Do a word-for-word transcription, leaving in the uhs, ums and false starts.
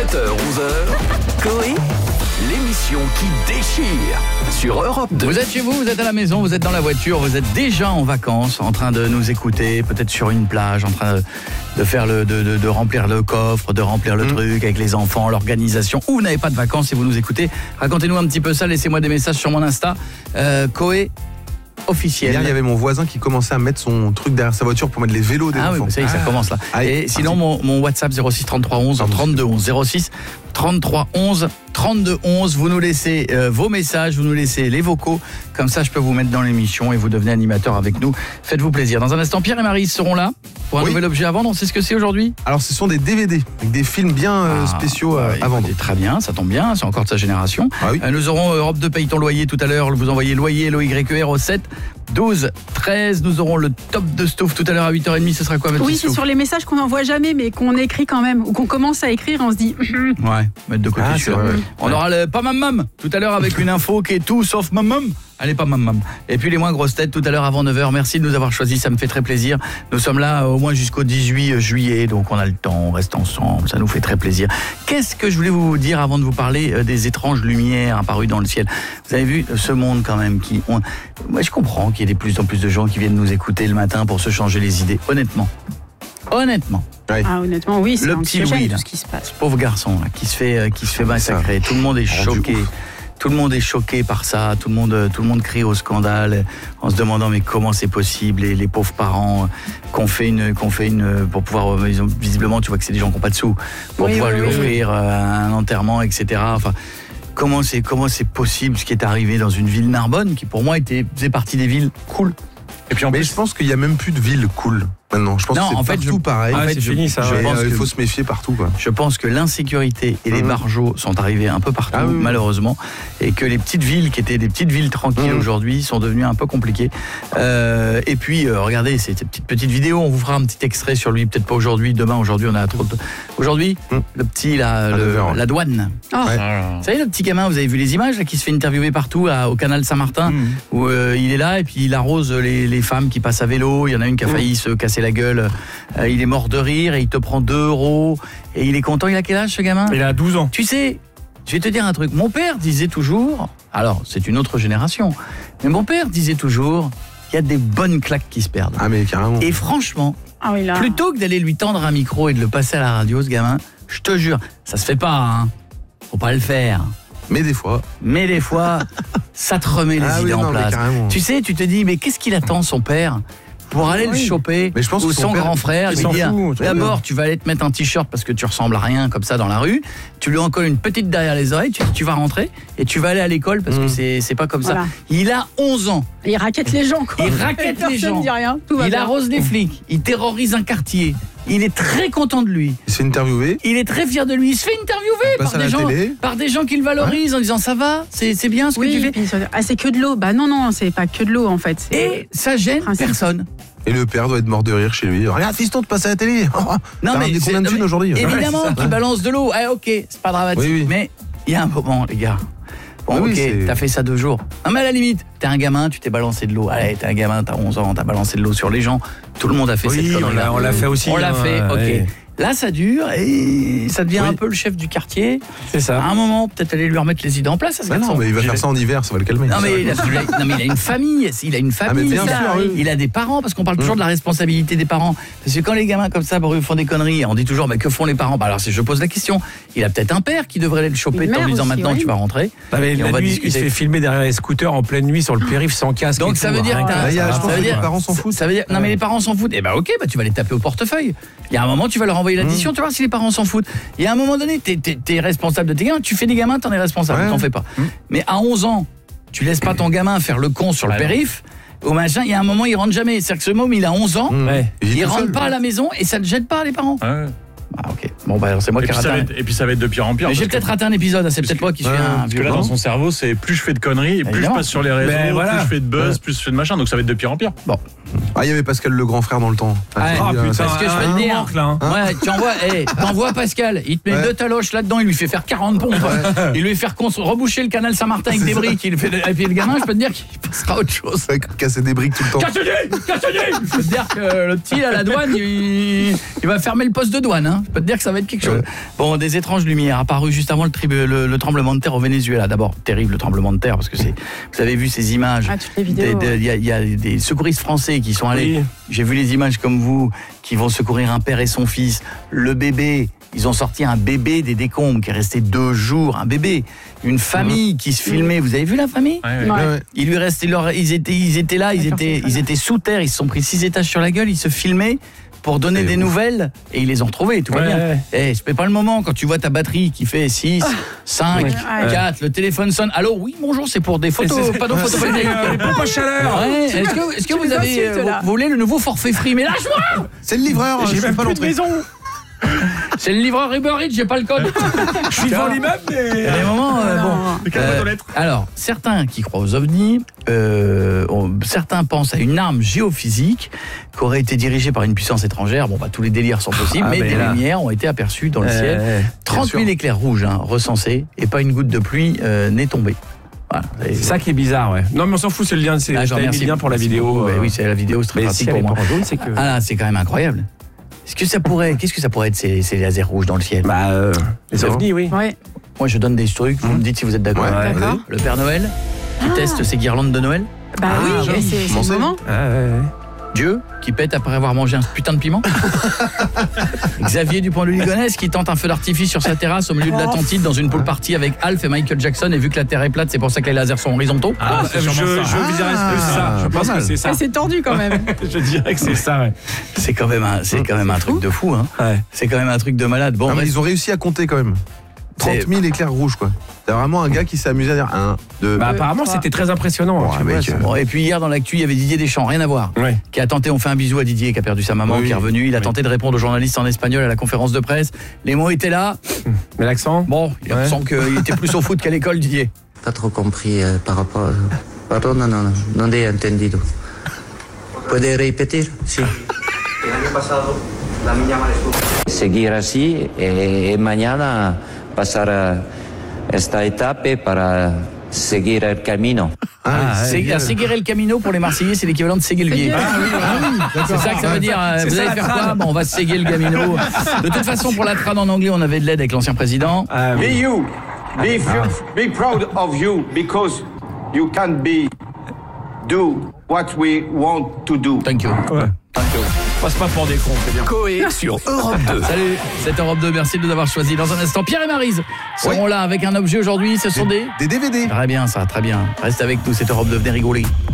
sept heures onze heures, Coé, l'émission qui déchire sur Europe deux. Vous êtes chez vous, vous êtes à la maison, vous êtes dans la voiture, vous êtes déjà en vacances, en train de nous écouter, peut-être sur une plage, en train de, de faire le, de, de, de remplir le coffre, de remplir le mmh. truc avec les enfants, l'organisation, ou vous n'avez pas de vacances et vous nous écoutez. Racontez-nous un petit peu ça, laissez-moi des messages sur mon Insta. Euh, Coé officiel. Hier, il y avait mon voisin qui commençait à mettre son truc derrière sa voiture pour mettre les vélos des ah enfants. Oui, ça y est, ça ah. commence là. Allez, et sinon, mon, mon WhatsApp zéro six trente-trois onze trente-deux onze zéro six trente-trois onze trente-deux onze. Vous nous laissez euh, vos messages, vous nous laissez les vocaux. Comme ça, je peux vous mettre dans l'émission et vous devenez animateur avec nous. Faites-vous plaisir. Dans un instant, Pierre et Marie seront là pour un oui. nouvel objet à vendre. On sait ce que c'est aujourd'hui ? Alors, ce sont des D V D avec des films bien euh, ah, spéciaux euh, à vendre. Très bien, ça tombe bien. C'est encore de sa génération. Ah oui. euh, nous aurons Europe deux paye ton loyer tout à l'heure. Vous envoyez loyer L O Y E R au sept douze treize. Nous aurons le top de Stouff tout à l'heure à huit heures trente. Ce sera quoi, votre Oui, c'est sur les messages qu'on n'envoie jamais, mais qu'on écrit quand même, ou qu'on commence à écrire, on se dit. Ouais, mettre de côté. Ah, sur, vrai, ouais. On aura le pas mam mam tout à l'heure avec une info qui est tout sauf mam mam. Allez, pas mam mam. Et puis les moins grosses têtes tout à l'heure avant neuf heures. Merci de nous avoir choisis, ça me fait très plaisir. Nous sommes là au moins jusqu'au dix-huit juillet, donc on a le temps, on reste ensemble, ça nous fait très plaisir. Qu'est-ce que je voulais vous dire avant de vous parler des étranges lumières apparues dans le ciel ? Vous avez vu ce monde quand même qui... On... Moi je comprends qu'il y ait de plus en plus de gens qui viennent nous écouter le matin pour se changer les idées, honnêtement. Honnêtement. Oui. Ah, honnêtement, oui, c'est le petit Louis, tout ce qui se passe. Ce pauvre garçon là, qui se fait, qui se fait massacrer. Tout le monde est choqué. Tout le monde est choqué par ça. Tout le monde, tout le monde crie au scandale en se demandant mais comment c'est possible. Et les pauvres parents qu'on fait une, qu'on fait une pour pouvoir, ils ont, visiblement, tu vois que c'est des gens qui n'ont pas de sous pour oui, pouvoir oui, lui oui, offrir oui. un enterrement, et cetera. Enfin. Comment c'est, comment c'est possible ce qui est arrivé dans une ville Narbonne qui pour moi était, faisait partie des villes cool. Et puis en mais plus, je pense qu'il n'y a même plus de ville cool maintenant. Je pense non, que c'est en fait, partout je, pareil. En ah, fait, c'est je, fini ça. Je, je pense euh, il faut se méfier partout. Quoi. Je pense que l'insécurité et les mmh. barjots sont arrivés un peu partout, ah, oui, malheureusement, et que les petites villes qui étaient des petites villes tranquilles mmh. aujourd'hui sont devenues un peu compliquées. Euh, et puis, euh, regardez, c'est cette petite, petite vidéo, on vous fera un petit extrait sur lui, peut-être pas aujourd'hui, demain, aujourd'hui, on a trop de... Aujourd'hui, mmh. le petit, là, le, la douane. Oh. Ouais. Vous savez, le petit gamin, vous avez vu les images, là, qui se fait interviewer partout à, au canal Saint-Martin, mmh. où euh, il est là, et puis il arrose les, les femmes qui passent à vélo, il y en a une qui a failli mmh. se casser la gueule. Euh, il est mort de rire et il te prend deux euros et il est content. Il a quel âge ce gamin ? Il a douze ans. Tu sais, je vais te dire un truc. Mon père disait toujours, alors c'est une autre génération, mais mon père disait toujours, il y a des bonnes claques qui se perdent. Ah mais carrément. Et franchement, ah oui, là. plutôt que d'aller lui tendre un micro et de le passer à la radio, ce gamin, je te jure, ça se fait pas, hein. Faut pas le faire. Mais des fois. Mais des fois, ça te remet les ah idées oui, en non, place. Tu sais, tu te dis, mais qu'est-ce qu'il attend son père ? Pour aller oui. le choper, mais je pense ou que son, son père, grand frère, lui dire d'abord tu vas aller te mettre un t-shirt parce que tu ressembles à rien comme ça dans la rue, tu lui en colles une petite derrière les oreilles, tu, tu vas rentrer et tu vas aller à l'école parce mmh. que c'est, c'est pas comme voilà. ça. Il a onze ans. Et il raquette les gens quoi. Il raquette les gens. Dit rien. Tout va il bien. arrose les flics, il terrorise un quartier. Il est très content de lui. Il se fait interviewer. Il est très fier de lui. Il se fait interviewer par des, gens, par des gens qui le valorisent ouais. en disant ça va, c'est, c'est bien ce oui, que tu fais. Ah, c'est que de l'eau. Bah non, non, c'est pas que de l'eau en fait. C'est et ça gêne principe. Personne. Et le père doit être mort de rire chez lui. Regarde, fiston, de passer à la télé. Oh, non, mais c'est combien de thunes aujourd'hui ? Évidemment, ouais, tu balances de l'eau. Eh, ok, c'est pas dramatique. Oui, oui. Mais il y a un moment, les gars. Bon, oui, ok, c'est... t'as fait ça deux jours. Non, mais à la limite, t'es un gamin, tu t'es balancé de l'eau. Allez, t'es un gamin, t'as onze ans, t'as balancé de l'eau sur les gens. Tout le monde a fait oui, cette connerie. On, on l'a fait aussi. On l'a hein, fait, ok. Ouais. Là, ça dure et ça devient oui. un peu le chef du quartier. C'est ça. À un moment, peut-être aller lui remettre les idées en place. Bah non, mais il va faire ça en hiver, ça va le calmer. Non, mais il a, il a, non, mais il a une famille. Il a une famille. Ah, bien sûr, oui. Il a des parents, parce qu'on parle toujours mmh. de la responsabilité des parents. Parce que quand les gamins comme ça font des conneries, on dit toujours, mais que font les parents ? Bah alors, je pose la question. Il a peut-être un père qui devrait aller le choper en lui disant aussi, maintenant oui. tu vas rentrer. Ah, mais et on va nuit, discuter. Il se fait filmer derrière les scooters en pleine nuit sur le périph' sans casque. Donc ça veut dire que les parents s'en foutent. Ça veut dire non mais les parents s'en foutent. Et bah ok, bah tu vas les taper au portefeuille. Il y a un moment, tu vas leur envoyer l'addition, tu vois si les parents s'en foutent. Il y a un moment donné, t'es, t'es, t'es responsable de tes gamins, tu fais des gamins, t'en es responsable, ouais. t'en fais pas. Mmh. Mais à onze ans, tu laisses pas ton gamin faire le con sur le périph', au machin, il y a un moment, il rentre jamais. C'est-à-dire que ce môme, il a onze ans, mmh. ouais. il, il rentre seul, pas ouais. à la maison et ça ne jette pas les parents. Ouais. Ah ok, bon bah alors c'est moi et qui ai raté. Être, et puis ça va être de pire en pire. Mais j'ai peut-être que... raté un épisode, c'est peut-être moi qui suis ouais, un. Parce que là dans son cerveau, c'est plus je fais de conneries, plus Évidemment. je passe sur les réseaux, voilà. plus je fais de buzz, ouais. plus je fais de machin, donc ça va être de pire en pire. Bon, Ah, il y avait Pascal le grand frère dans le temps. Ah, Ah, putain, parce que je peux un te dire, manque, là, hein. ouais, tu envoies, hey, t'envoies Pascal, il te met Ouais. deux taloches là-dedans, il lui fait faire quarante pompes, il lui fait faire cons- reboucher le canal Saint-Martin avec des briques, il fait, et puis le gamin, je peux te dire qu'il passera à autre chose. Ouais, casser des briques tout le temps. Cassez-les, cassez-les. Je peux te dire que le petit à la douane, il, il va fermer le poste de douane. Hein. Je peux te dire que ça va être quelque chose. Ouais. Bon, des étranges lumières apparues juste avant le, tribu, le, le tremblement de terre au Venezuela. D'abord, terrible tremblement de terre parce que c'est. Vous avez vu ces images. Ah, toutes les vidéos, des- des- Il y, a- il y a des secouristes français qui sont allés. Oui. J'ai vu les images comme vous qui vont secourir un père et son fils. Le bébé. Ils ont sorti un bébé des décombres qui est resté deux jours, un bébé, une famille qui se filmait. Vous avez vu la famille ? Ouais, ouais. Ouais. Ouais, ouais. Il lui restait leur, ils étaient, ils étaient là, ils D'accord, étaient, c'est ils étaient sous terre, ils se sont pris six étages sur la gueule, ils se filmaient pour donner C'est des ouf. nouvelles et ils les ont retrouvés, tout va Ouais, bien. ouais. Eh, c'est pas le moment quand tu vois ta batterie qui fait six, cinq, Ouais. quatre, le téléphone sonne. Allô, oui, bonjour, c'est pour des photos, c'est- panneaux C'est photovoltaïques. euh, les pompes à chaleur. Ouais, est-ce que, est-ce que Tu vous les avez, insultes, euh, là. vous voulez le nouveau forfait free? Mais lâche-moi! C'est le livreur, J'ai je même peux pas plus de l'entrer. maison. C'est le livreur Uber Eats, j'ai pas le code. Je suis devant l'immeuble, Il y a mais... des moments, euh, Non. bon. Mais quelle boîte aux Euh, lettres. alors, certains qui croient aux ovnis, euh, ont- certains pensent à une arme géophysique qui aurait été dirigée par une puissance étrangère. Bon, bah, tous les délires sont possibles, Ah, mais mais des là. lumières ont été aperçues dans le Euh, ciel. ouais, trente mille bien sûr. éclairs rouges hein, recensés et pas une goutte de pluie euh, n'est tombée. Voilà. Et- C'est ça qui est bizarre, ouais. Non, mais on s'en fout, c'est le lien. C'est Ah, je t'avais mis remercie. le lien pour la Merci vidéo. beaucoup. euh, Bah oui, c'est la vidéo, c'est très Mais pratique si elle pour est moi. pas en jaune, c'est que... Ah là, c'est quand même incroyable. Est-ce que ça pourrait, qu'est-ce que ça pourrait être ces, ces lasers rouges dans le ciel? Bah, euh, les Non. ovnis, oui. Ouais. Moi, je donne des trucs. Vous me dites si vous êtes d'accord. Ouais, Ouais. D'accord. Le Père Noël qui teste ses guirlandes de Noël. Bah Ah, oui, oui. mais c'est c'est Comment le c'est moment. Ah, ouais, ouais. Dieu qui pète après avoir mangé un putain de piment. Xavier Dupont de Ligonnès qui tente un feu d'artifice sur sa terrasse au milieu de l'Atlantide dans une pool party avec Alf et Michael Jackson, et vu que la Terre est plate, c'est pour ça que les lasers sont horizontaux. Ah, Bah, je, je, c'est sûrement ça. je dirais que c'est ça. Je pas pense que mal. c'est ça. Ah, c'est tordu quand même. Je dirais que c'est ça, ouais. C'est quand même un, c'est quand même un truc de fou, hein. Ouais. C'est quand même un truc de malade. Bon, Non, mais reste- ils ont réussi à compter quand même. trente mille éclairs rouges, quoi. C'est vraiment un gars qui s'est amusé à dire un, deux. Bah, apparemment, trois. c'était très impressionnant. Ouais, hein, tu vois, mec, ça. Bon, et puis hier dans l'actu, il y avait Didier Deschamps, rien à voir, Ouais. qui a tenté, on fait un bisou à Didier qui a perdu sa maman, Oui, qui est revenu, il a oui. tenté de répondre aux journalistes en espagnol à la conférence de presse. Les mots étaient là. Mais l'accent Bon, il Ouais. sent qu'il était plus au foot qu'à l'école, Didier. Pas trop compris euh, par rapport. Pardon, non, non, non he entendido. ¿Puede repetir? Sí. Seguir así eh, y mañana pasar a esta etapa para seguir el camino. Ah, C'est ouais. Seguir le Camino pour les Marseillais, c'est l'équivalent de séguer le vier. C'est ça que ça veut dire. euh, C'est Vous ça, allez la faire trad. quoi? Bon, on va séguer le Camino. De toute façon, pour la trad en anglais, on avait de l'aide avec l'ancien président. Ah, Be oui. you. Be, f- be proud of you because you can be do what we want to do. Thank you. Ouais. Thank you. Passe pas pour des cons, c'est bien. Coé sur Europe deux. Salut, c'est Europe deux, merci de nous avoir choisis. Dans un instant, Pierre et Maryse seront là avec un objet aujourd'hui. Ce sont des... Des D V D. Très bien, ça, très bien. Reste avec nous, c'est Europe deux, venez rigoler.